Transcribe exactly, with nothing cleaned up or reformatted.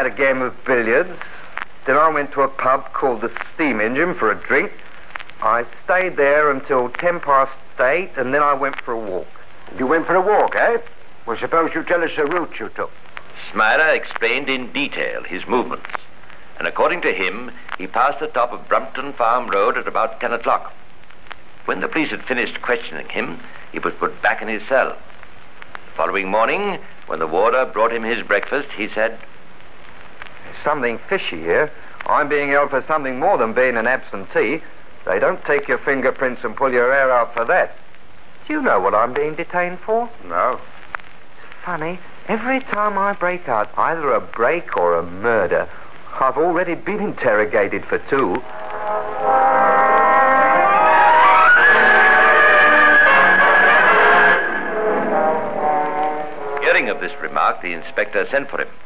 had a game of billiards. Then I went to a pub called the Steam Engine for a drink. I stayed there until ten past eight, and then I went for a walk. You went for a walk, eh? Well, suppose you tell us the route you took. Smiler explained in detail his movements, and according to him, he passed the top of Brumpton Farm Road at about ten o'clock. When the police had finished questioning him, he was put back in his cell. The following morning, when the warder brought him his breakfast, he said, "There's something fishy here. I'm being held for something more than being an absentee. They don't take your fingerprints and pull your hair out for that. Do you know what I'm being detained for?" No. It's funny. Every time I break out either a break or a murder, I've already been interrogated for two. Hearing of this remark, the inspector sent for him.